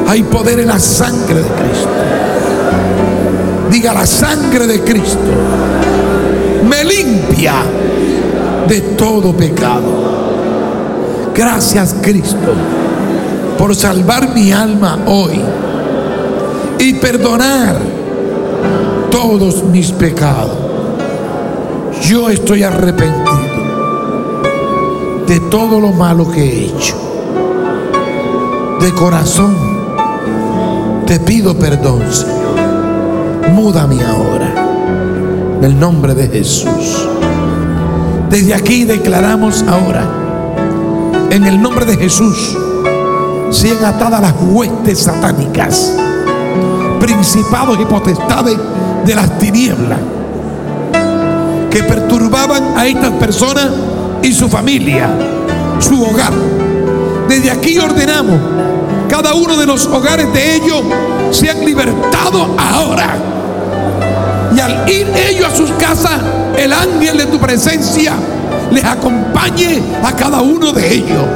Hay poder en la sangre de Cristo. Diga: la sangre de Cristo me limpia de todo pecado. Gracias, Cristo, por salvar mi alma hoy y perdonar todos mis pecados. Yo estoy arrepentido de todo lo malo que he hecho. De corazón te pido perdón, Señor. Múdame ahora, en el nombre de Jesús. Desde aquí declaramos ahora, en el nombre de Jesús, sean atadas las huestes satánicas, principados y potestades de las tinieblas que perturbaban a estas personas y su familia, su hogar. Desde aquí ordenamos, cada uno de los hogares de ellos sean libertados ahora. Y al ir ellos a sus casas, el ángel de tu presencia les acompañe a cada uno de ellos.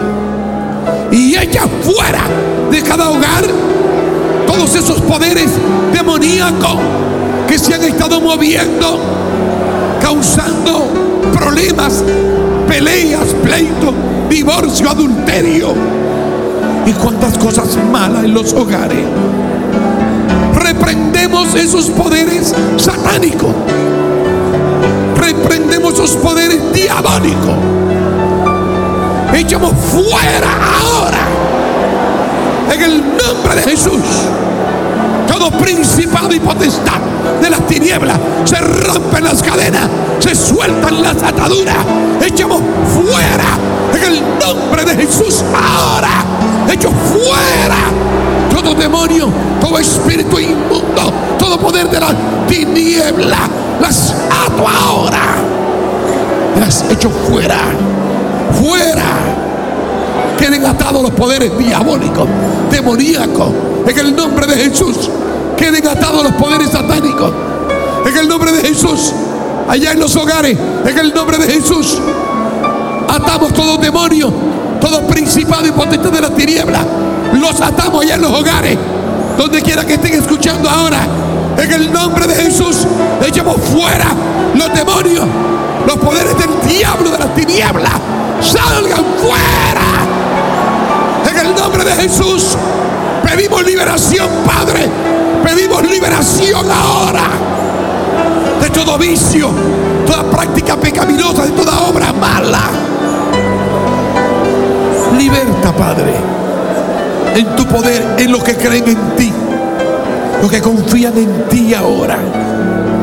Y echa fuera de cada hogar todos esos poderes demoníacos que se han estado moviendo, causando problemas, peleas, pleitos, divorcio, adulterio y cuantas cosas malas en los hogares. Reprendemos esos poderes satánicos, reprendemos esos poderes diabólicos. Echamos fuera ahora, en el nombre de Jesús, todo principado y potestad de las tinieblas. Se rompen las cadenas, se sueltan las ataduras. Echamos fuera, en el nombre de Jesús, ahora. Echo fuera todo demonio, todo espíritu inmundo, todo poder de la tiniebla. Las ato ahora, las echo fuera, fuera. Queden atados los poderes diabólicos, demoníacos, en el nombre de Jesús. Queden atados los poderes satánicos, en el nombre de Jesús. Allá en los hogares, en el nombre de Jesús, atamos todo demonio, todo principado y potestad de la tiniebla. Los atamos allá en los hogares, donde quiera que estén escuchando ahora. En el nombre de Jesús, echamos fuera los demonios, los poderes del diablo, de las tinieblas. Salgan fuera. En el nombre de Jesús, pedimos liberación, Padre. Pedimos liberación ahora de todo vicio, toda práctica pecaminosa, de toda obra mala. Liberta, Padre, en tu poder, en los que creen en ti, los que confían en ti ahora.